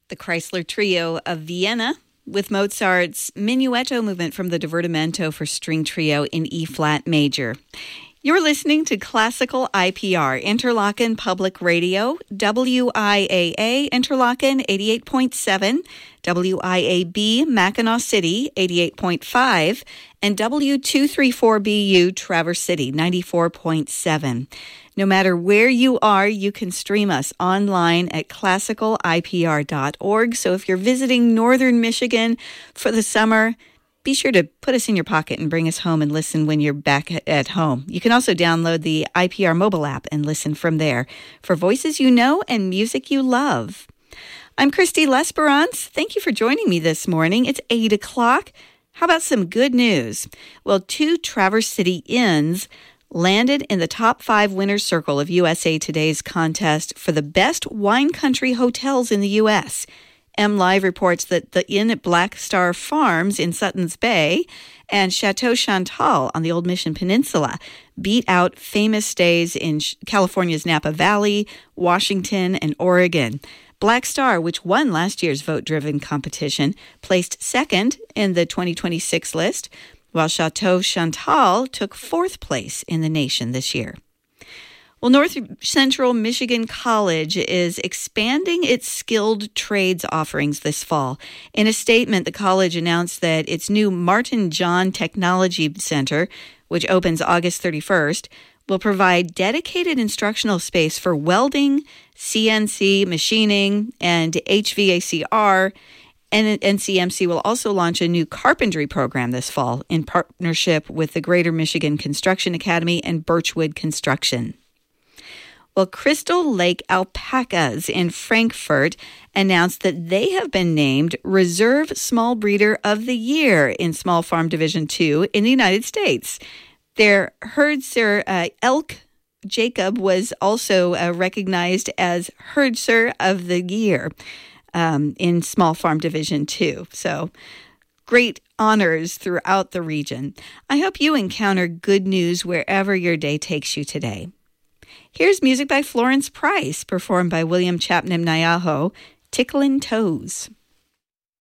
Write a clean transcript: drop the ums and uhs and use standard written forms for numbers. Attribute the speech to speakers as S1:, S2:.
S1: The Chrysler Trio of Vienna with Mozart's Minuetto movement from the Divertimento for string trio in E-flat major. You're listening to Classical IPR, Interlochen Public Radio, WIAA Interlochen 88.7, WIAB Mackinac City 88.5, and W234BU Traverse City 94.7. No matter where you are, you can stream us online at classicalipr.org. So if you're visiting Northern Michigan for the summer, be sure to put us in your pocket and bring us home and listen when you're back at home. You can also download the IPR mobile app and listen from there for voices you know and music you love. I'm Christy Lesperance. Thank you for joining me this morning. It's 8 o'clock. How about some good news? Well, 2 Traverse City inns landed in the top 5 winner's circle of USA Today's contest for the best wine country hotels in the U.S. MLive reports that the Inn at Black Star Farms in Suttons Bay and Chateau Chantal on the Old Mission Peninsula beat out famous stays in California's Napa Valley, Washington, and Oregon. Black Star, which won last year's vote-driven competition, placed second in the 2026 list, while Chateau Chantal took 4th place in the nation this year. Well, North Central Michigan College is expanding its skilled trades offerings this fall. In a statement, the college announced that its new Martin John Technology Center, which opens August 31st, will provide dedicated instructional space for welding, CNC machining, and HVACR. And NCMC will also launch a new carpentry program this fall in partnership with the Greater Michigan Construction Academy and Birchwood Construction. Well, Crystal Lake Alpacas in Frankfort announced that they have been named Reserve Small Breeder of the Year in Small Farm Division 2 in the United States. Their Herdser elk, Jacob, was also recognized as Herdser of the Year in Small Farm Division 2. So great honors throughout the region. I hope you encounter good news wherever your day takes you today. Here's music by Florence Price, performed by William Chapman Nyaho, Ticklin' Toes.